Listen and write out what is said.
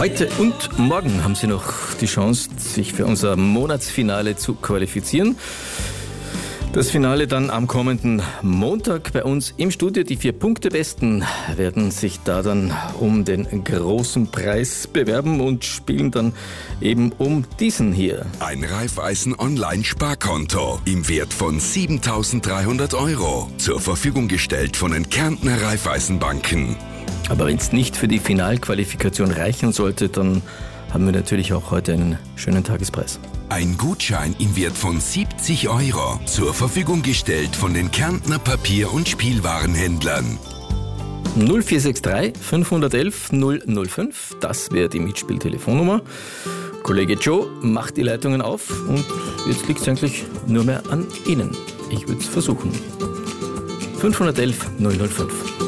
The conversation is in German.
Heute und morgen haben Sie noch die Chance, sich für unser Monatsfinale zu qualifizieren. Das Finale dann am kommenden Montag bei uns im Studio. Die 4 Punktebesten werden sich da dann um den großen Preis bewerben und spielen dann eben um diesen hier. Ein Raiffeisen-Online-Sparkonto im Wert von 7.300 € zur Verfügung gestellt von den Kärntner Raiffeisenbanken. Aber wenn es nicht für die Finalqualifikation reichen sollte, dann haben wir natürlich auch heute einen schönen Tagespreis. Ein Gutschein im Wert von 70 € zur Verfügung gestellt von den Kärntner Papier- und Spielwarenhändlern. 0463 511 005, das wäre die Mitspieltelefonnummer. Kollege Joe macht die Leitungen auf und jetzt liegt es eigentlich nur mehr an Ihnen. Ich würde es versuchen. 511 005.